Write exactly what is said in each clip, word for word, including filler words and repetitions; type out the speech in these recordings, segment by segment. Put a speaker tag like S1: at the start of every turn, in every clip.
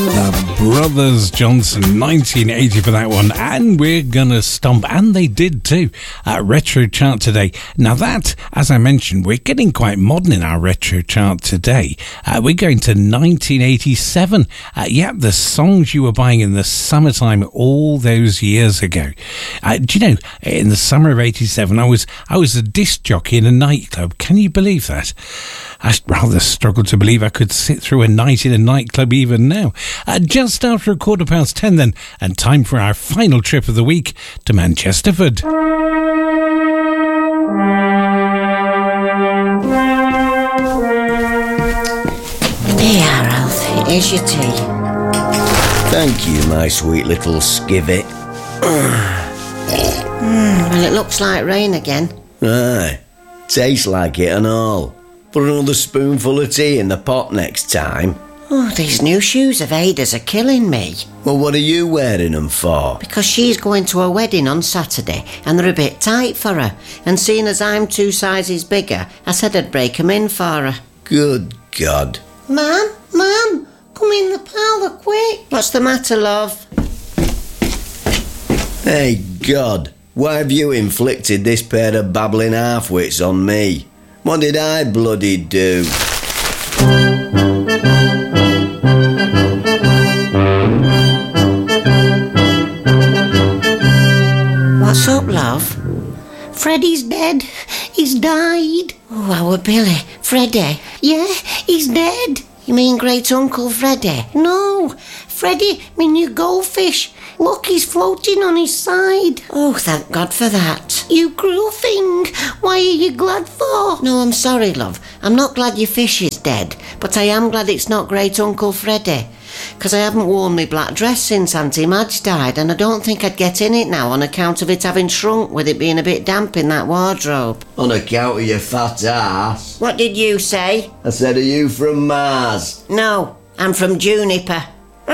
S1: The Brothers Johnson, nineteen eighty for that one, and we're gonna stomp, and they did too, at Retro Chart today. Now that, as I mentioned, we're getting quite modern in our Retro Chart today. Uh, we're going to nineteen eighty-seven. Uh, yeah, the songs you were buying in the summertime all those years ago. Uh, do you know, in the summer of eighty-seven, I was I was a disc jockey in a nightclub. Can you believe that? I rather struggle to believe I could sit through a night in a nightclub even now. Uh, just after a quarter past ten then, and time for our final trip of the week to Manchesterford.
S2: Here, Alf, here's your tea.
S3: Thank you, my sweet little skivvy.
S2: mm, well, it looks like rain again.
S3: Aye, tastes like it and all. Put another spoonful of tea in the pot next time.
S2: Oh, these new shoes of Ada's are killing me.
S3: Well, what are you wearing them for?
S2: Because she's going to a wedding on Saturday and they're a bit tight for her. And seeing as I'm two sizes bigger, I said I'd break them in for her.
S3: Good God.
S2: Mum, Mum, come in the parlour quick. What's the matter, love?
S3: Hey, God, why have you inflicted this pair of babbling half-wits on me? What did I bloody do?
S2: What's up, love? Freddie's dead. He's died. Oh, our Billy. Freddie. Yeah, he's dead. You mean great uncle Freddie? No, Freddie, my new goldfish. Look, he's floating on his side. Oh, thank God for that. You cruel thing. Why are you glad for? No, I'm sorry, love. I'm not glad your fish is dead, but I am glad it's not great uncle Freddie. Because I haven't worn my black dress since Auntie Madge died, and I don't think I'd get in it now on account of it having shrunk with it being a bit damp in that wardrobe.
S3: On account of your fat ass?
S2: What did you say?
S3: I said, are you from Mars?
S2: No, I'm from Juniper.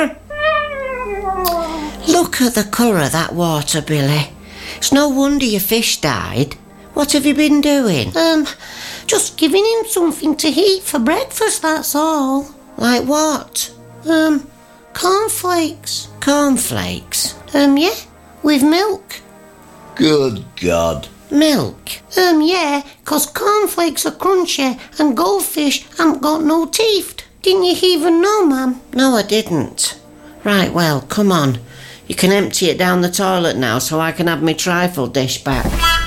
S2: Look at the colour of that water, Billy. It's no wonder your fish died. What have you been doing? Um, just giving him something to eat for breakfast, that's all. Like what? Um, cornflakes. Cornflakes? Um, yeah, with milk.
S3: Good God.
S2: Milk? Um, yeah, 'cause cornflakes are crunchy and goldfish haven't got no teeth. Didn't you even know, Mum? No, I didn't. Right, well, come on. You can empty it down the toilet now so I can have my trifle dish back.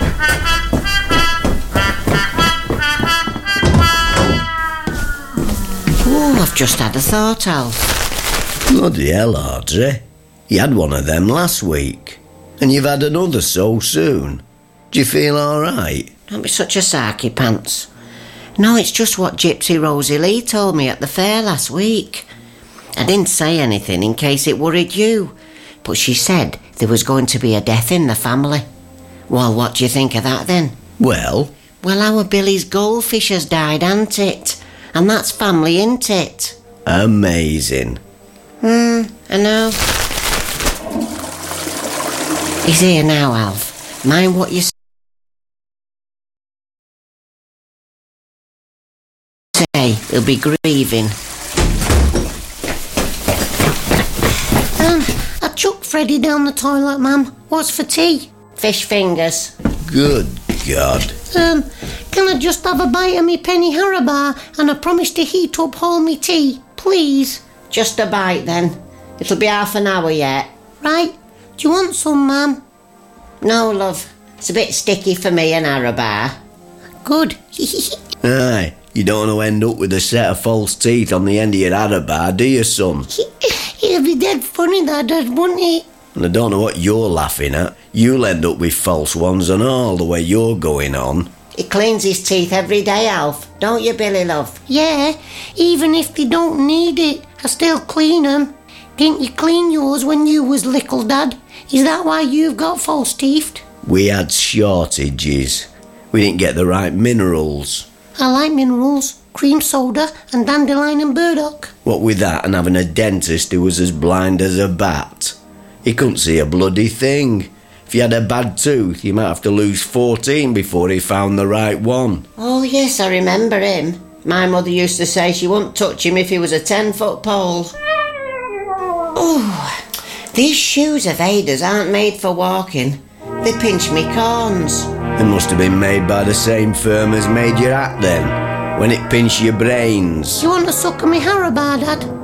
S2: Oh, I've just had a thought, Alf.
S3: Bloody hell, Audrey. You had one of them last week. And you've had another so soon. Do you feel all right?
S2: Don't be such a sarky pants. No, it's just what Gypsy Rosie Lee told me at the fair last week. I didn't say anything in case it worried you. But she said there was going to be a death in the family. Well, what do you think of that then?
S3: Well?
S2: Well, our Billy's goldfish has died, hasn't it? And that's family, isn't it?
S3: Amazing.
S2: Hmm, I know. He's here now, Alf. Mind what you say. He'll be grieving. Um... I chucked Freddie down the toilet, Mum. What's for tea? Fish fingers.
S3: Good God.
S2: Um, can I just have a bite of me penny Haribo and I promise to heat up all me tea, please? Just a bite then. It'll be half an hour yet. Right. Do you want some, Mum? No, love. It's a bit sticky for me, an Haribo. Good.
S3: Aye, you don't want to end up with a set of false teeth on the end of your Haribo, do you, son?
S2: It'll be dead funny, that does, wouldn't it?
S3: And I don't know what you're laughing at. You'll end up with false ones and all the way you're going on.
S2: He cleans his teeth every day, Alf. Don't you, Billy, love? Yeah, even if they don't need it, I still clean them. Didn't you clean yours when you was little, Dad? Is that why you've got false teeth?
S3: We had shortages. We didn't get the right minerals.
S2: I like minerals. Cream soda and dandelion and burdock.
S3: What with that and having a dentist who was as blind as a bat? He couldn't see a bloody thing. If you had a bad tooth, you might have to lose fourteen before he found the right one.
S2: Oh yes, I remember him. My mother used to say she wouldn't touch him if he was a ten-foot pole. Oh, these shoes of Ada's aren't made for walking. They pinch me corns.
S3: They must have been made by the same firm as made your hat then, when it pinched your brains.
S2: You want to suck on me Haribar, Dad?